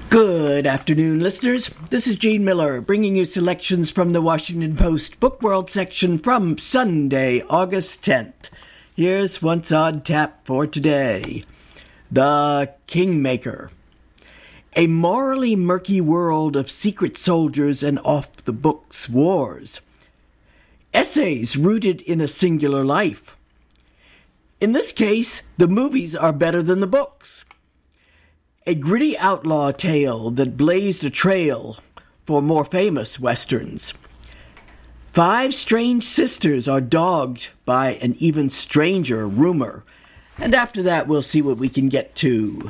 Good afternoon, listeners. This is Gene Miller, bringing you selections from the Washington Post Book World section from Sunday, August 10th. Here's what's on tap for today. The Kingmaker. A morally murky world of secret soldiers and off-the-books wars. Essays rooted in a singular life. In this case, the movies are better than the books. A gritty outlaw tale that blazed a trail for more famous westerns. 5 strange sisters are dogged by an even stranger rumor. And after that, we'll see what we can get to.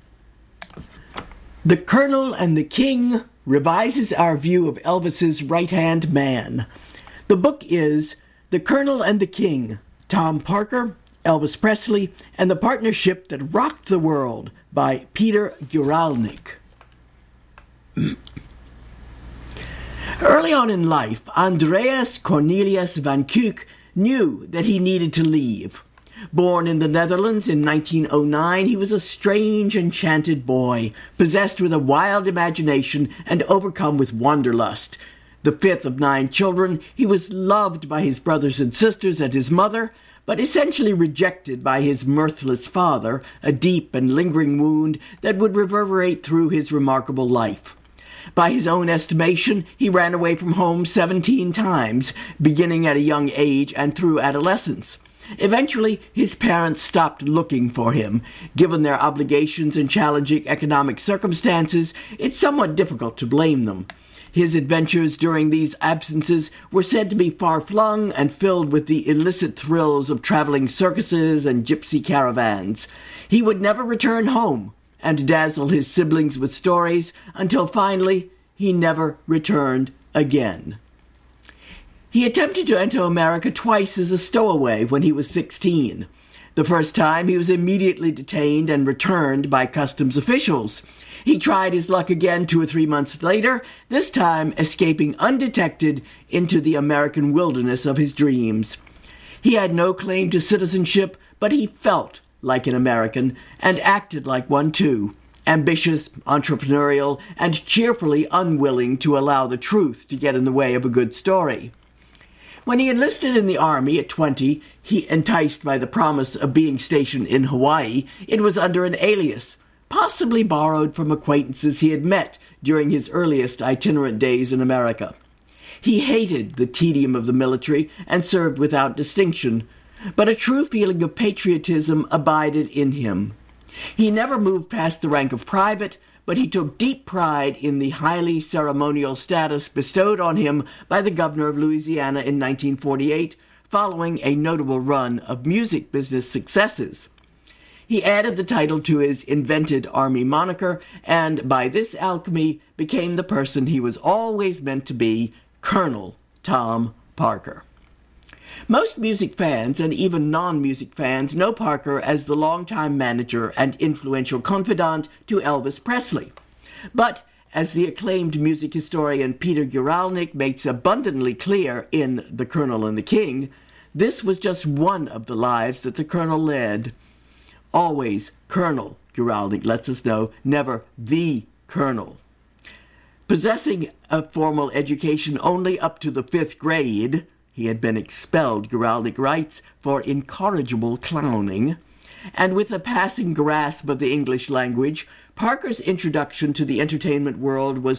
The Colonel and the King revises our view of Elvis's right-hand man. The book is The Colonel and the King, Tom Parker, Elvis Presley, and the Partnership That Rocked the World by Peter Guralnick. Early on in life, Andreas Cornelius van Kuck knew that he needed to leave. Born in the Netherlands in 1909, he was a strange, enchanted boy, possessed with a wild imagination and overcome with wanderlust. The 5th of 9 children, he was loved by his brothers and sisters and his mother, but essentially rejected by his mirthless father, a deep and lingering wound that would reverberate through his remarkable life. By his own estimation, he ran away from home 17 times, beginning at a young age and through adolescence. Eventually, his parents stopped looking for him. Given their obligations and challenging economic circumstances, it's somewhat difficult to blame them. His adventures during these absences were said to be far-flung and filled with the illicit thrills of traveling circuses and gypsy caravans. He would never return home and dazzle his siblings with stories until finally he never returned again. He attempted to enter America twice as a stowaway when he was 16. The first time, he was immediately detained and returned by customs officials. He tried his luck again 2 or 3 months later, this time escaping undetected into the American wilderness of his dreams. He had no claim to citizenship, but he felt like an American and acted like one too, ambitious, entrepreneurial, and cheerfully unwilling to allow the truth to get in the way of a good story. When he enlisted in the Army at 20, he enticed by the promise of being stationed in Hawaii, it was under an alias, possibly borrowed from acquaintances he had met during his earliest itinerant days in America. He hated the tedium of the military and served without distinction, but a true feeling of patriotism abided in him. He never moved past the rank of private, but he took deep pride in the highly ceremonial status bestowed on him by the governor of Louisiana in 1948, following a notable run of music business successes. He added the title to his invented Army moniker, and by this alchemy became the person he was always meant to be, Colonel Tom Parker. Most music fans, and even non-music fans, know Parker as the longtime manager and influential confidant to Elvis Presley. But, as the acclaimed music historian Peter Guralnick makes abundantly clear in The Colonel and the King, this was just one of the lives that the Colonel led. Always Colonel, Guralnick lets us know, never the Colonel. Possessing a formal education only up to the 5th grade, he had been expelled, Guralnick writes, for incorrigible clowning, and with a passing grasp of the English language, Parker's introduction to the entertainment world was